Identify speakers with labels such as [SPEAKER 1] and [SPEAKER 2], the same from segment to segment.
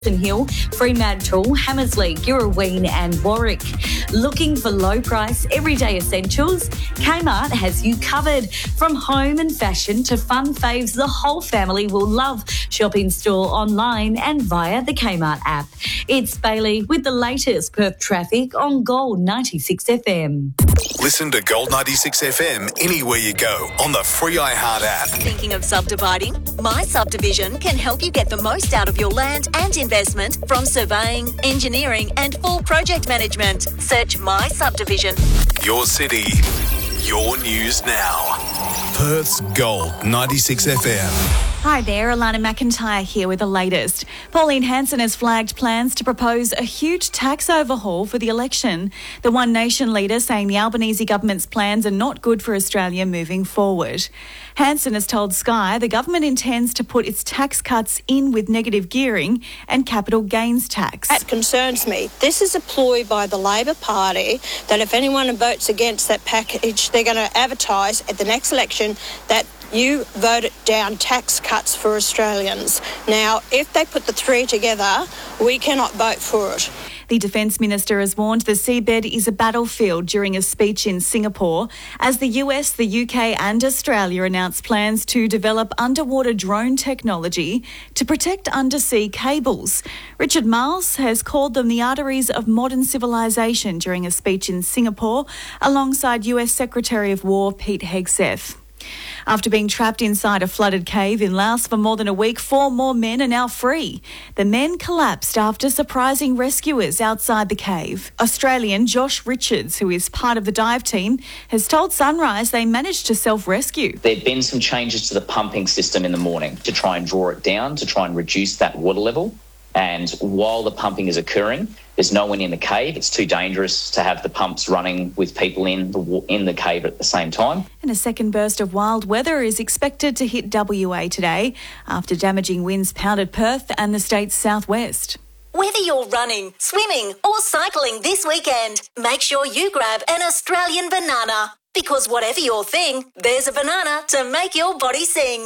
[SPEAKER 1] Hill, Fremantle, Hammersley, Girraween and Warwick. Looking for low-price, everyday essentials? Kmart has you covered. From home and fashion to fun faves the whole family will love. Shop in-store, online and via the Kmart app. It's Bailey with the latest Perth traffic on Gold 96 FM.
[SPEAKER 2] Listen to Gold 96 FM anywhere you go on the free iHeart app.
[SPEAKER 3] Thinking of subdividing? My Subdivision can help you get the most out of your land and investment from surveying, engineering and full project management. Search My Subdivision.
[SPEAKER 2] Your city, your news now. Perth's Gold 96 FM.
[SPEAKER 4] Hi there, Alana McIntyre here with the latest. Pauline Hanson has flagged plans to propose a huge tax overhaul for the election. The One Nation leader saying the Albanese government's plans are not good for Australia moving forward. Hanson has told Sky the government intends to put its tax cuts in with negative gearing and capital gains tax.
[SPEAKER 5] That concerns me. This is a ploy by the Labor Party that if anyone votes against that package, they're going to advertise at the next election that you voted down tax cuts for Australians. Now, if they put the three together, we cannot vote for it.
[SPEAKER 4] The Defence Minister has warned the seabed is a battlefield during a speech in Singapore as the US, the UK and Australia announced plans to develop underwater drone technology to protect undersea cables. Richard Marles has called them the arteries of modern civilisation during a speech in Singapore alongside US Secretary of War Pete Hegseth. After being trapped inside a flooded cave in Laos for more than a week, 4 more men are now free. The men collapsed after surprising rescuers outside the cave. Australian Josh Richards, who is part of the dive team, has told Sunrise they managed to self-rescue.
[SPEAKER 6] There'd been some changes to the pumping system in the morning to try and draw it down, to try and reduce that water level. And while the pumping is occurring, there's no one in the cave. It's too dangerous to have the pumps running with people in the cave at the same time.
[SPEAKER 4] And a second burst of wild weather is expected to hit WA today after damaging winds pounded Perth and the state's southwest.
[SPEAKER 3] Whether you're running, swimming or cycling this weekend, make sure you grab an Australian banana. Because whatever your thing, there's a banana to make your body sing.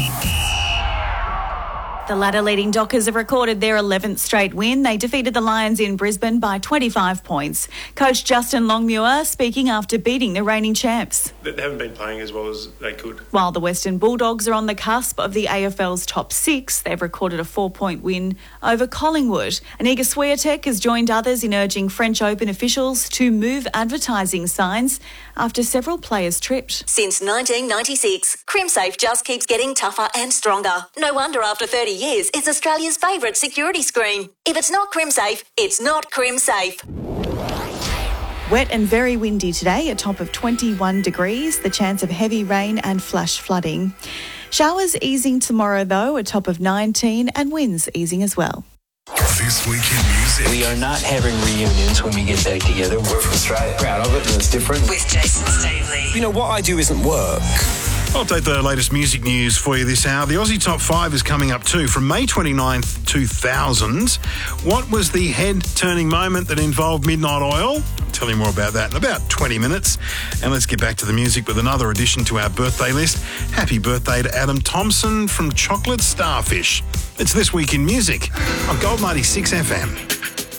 [SPEAKER 4] The ladder-leading Dockers have recorded their 11th straight win. They defeated the Lions in Brisbane by 25 points. Coach Justin Longmuir speaking after beating the reigning champs.
[SPEAKER 7] They haven't been playing as well as they could.
[SPEAKER 4] While the Western Bulldogs are on the cusp of the AFL's top 6, they've recorded a 4-point win over Collingwood. Aniga Swiatek has joined others in urging French Open officials to move advertising signs after several players tripped.
[SPEAKER 3] Since 1996, CrimSafe just keeps getting tougher and stronger. No wonder after 30 years, it's Australia's favourite security screen. If it's not CrimSafe, it's not CrimSafe.
[SPEAKER 4] Wet and very windy today, a top of 21 degrees, the chance of heavy rain and flash flooding. Showers easing tomorrow though, a top of 19 and winds easing as well.
[SPEAKER 2] This Week in Music.
[SPEAKER 8] We are not having reunions when we get back together. We're from Australia. Proud of it, and it's different.
[SPEAKER 3] With Jason Stavely.
[SPEAKER 8] You know, what I do isn't work.
[SPEAKER 9] I'll update the latest music news for you this hour. The Aussie Top 5 is coming up too. From May 29th, 2000, what was the head-turning moment that involved Midnight Oil? I'll tell you more about that in about 20 minutes. And let's get back to the music with another addition to our birthday list. Happy birthday to Adam Thompson from Chocolate Starfish. It's This Week in Music on Gold 96 FM.